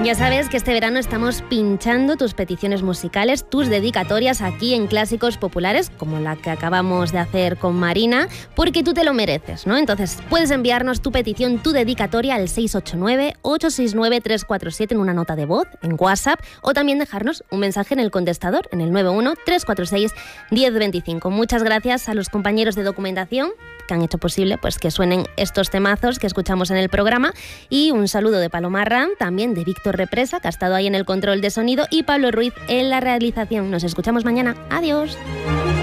Ya sabes que este verano estamos pinchando tus peticiones musicales, tus dedicatorias aquí en Clásicos Populares, como la que acabamos de hacer con Marina, porque tú te lo mereces, ¿no? Entonces puedes enviarnos tu petición, tu dedicatoria al 689-869-347 en una nota de voz, en WhatsApp, o también dejarnos un mensaje en el contestador, en el 91-346-1025. Muchas gracias a los compañeros de documentación que han hecho posible pues que suenen estos temazos que escuchamos en el programa, y un saludo de Paloma Arran, también de Víctor Represa, que ha estado ahí en el control de sonido, y Pablo Ruiz en la realización. Nos escuchamos mañana. Adiós.